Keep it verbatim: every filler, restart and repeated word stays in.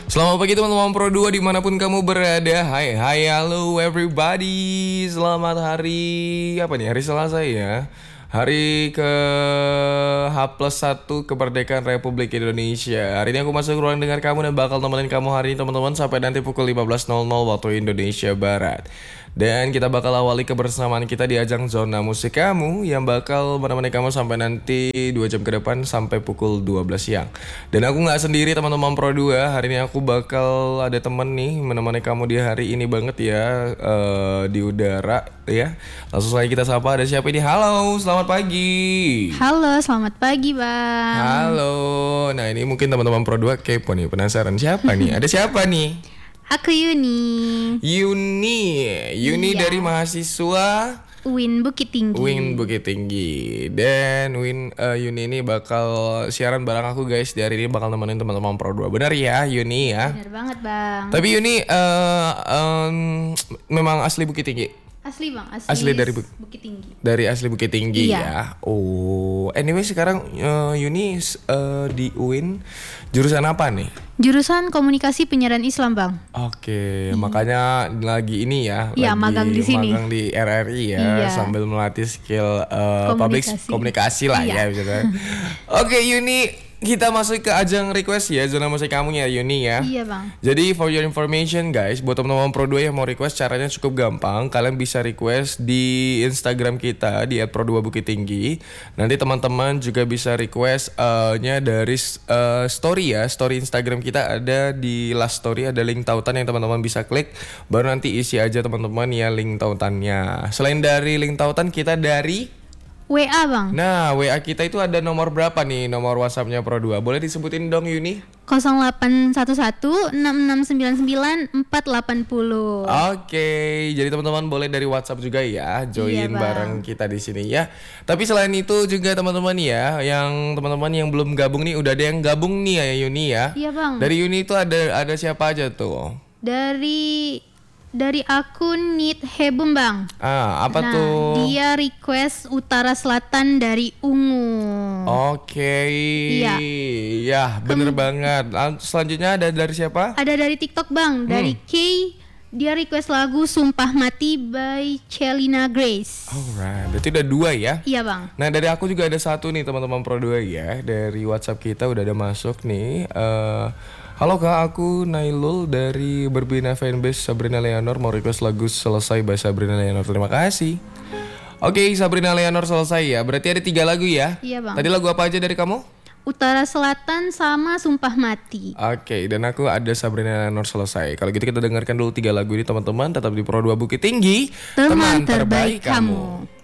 Selamat pagi teman-teman Pro dua dimanapun kamu berada. Hai hai halo everybody. Selamat hari apa nih, hari Selasa ya. Hari ke H plus satu kemerdekaan Republik Indonesia. Hari ini aku masuk ruang dengar kamu dan bakal nemenin kamu hari ini teman-teman sampai nanti pukul lima belas nol nol waktu Indonesia Barat. Dan kita bakal awali kebersamaan kita di ajang Zona Musik Kamu yang bakal menemani kamu sampai nanti dua jam ke depan sampai pukul dua belas siang. Dan aku gak sendiri teman-teman Pro dua. Hari ini aku bakal ada temen nih menemani kamu di hari ini banget ya, uh, di udara ya. Langsung saja kita sapa, ada siapa ini? Halo, selamat pagi. Halo, selamat pagi Bang. Halo. Nah ini mungkin teman-teman Pro dua kepo nih, penasaran siapa nih? Ada siapa nih? Aku Yuni. Yuni, Yuni Iya. dari mahasiswa U I N Bukit Tinggi. U I N Bukit Tinggi. Dan U I N uh, Yuni ini bakal siaran bareng aku guys. Di hari ini bakal nemenin teman-teman Pro dua. Benar ya Yuni ya? Bener banget Bang. Tapi Yuni uh, um, memang asli Bukit Tinggi? Asli Bang, asli, Asli dari Buk- Bukit Tinggi. Dari asli Bukit Tinggi Iya. ya. Oh, anyway sekarang uh, Yuni uh, di U I N jurusan apa nih? Jurusan Komunikasi Penyiaran Islam Bang. Oke, makanya lagi ini ya, Iya, lagi magang di sini. magang di R R I ya, Iya. sambil melatih skill uh, public Komunikasi. komunikasi lah Iya. ya, misalnya. Oke, Yuni, kita masuk ke ajang request ya, zona musik kamu ya, Yuni ya. Iya Bang. Jadi for your information guys, buat teman-teman Pro dua yang mau request caranya cukup gampang. Kalian bisa request di Instagram kita di et pro dua bukit tinggi. Nanti teman-teman juga bisa request uh, nya dari uh, story ya. Story Instagram kita ada di last story, ada link tautan yang teman-teman bisa klik. Baru nanti isi aja teman-teman ya link tautannya. Selain dari link tautan, kita dari W A Bang. Nah, W A kita itu ada nomor berapa nih? Nomor WhatsApp-nya Pro dua. Boleh disebutin dong Yuni? nol delapan satu satu enam enam sembilan sembilan empat delapan nol. Oke, jadi teman-teman boleh dari WhatsApp juga ya, join Iya, Bang. bareng kita di sini ya. Tapi selain itu juga teman-teman ya, yang teman-teman yang belum gabung nih, udah ada yang gabung nih ya Yuni ya. Iya Bang. Dari Yuni itu ada ada siapa aja tuh? Dari dari akun Nit Hebum Bang. Ah, apa nah, tuh? dia request Utara Selatan dari Ungu. Oke, Iya. ya bener banget. Lan- Selanjutnya ada dari siapa? Ada dari TikTok Bang, dari Hmm. K. Dia request lagu Sumpah Mati by Celina Grace. Alright, berarti udah dua ya. Iya Bang. Nah dari aku juga ada satu nih teman-teman Pro dua ya. Dari WhatsApp kita udah ada masuk nih. Eh, Halo kak, aku Nailul dari Berbina Fanbase Sabrina Leonor. Mau request lagu Selesai by Sabrina Leonor. Terima kasih. Oke, Sabrina Leonor selesai ya. Berarti ada tiga lagu ya. Iya Bang. Tadi lagu apa aja dari kamu? Utara Selatan sama Sumpah Mati. Oke, dan aku ada Sabrina Leonor selesai. Kalau gitu kita dengarkan dulu tiga lagu ini teman-teman. Tetap di Pro dua Bukit Tinggi. Teman terbaik kamu.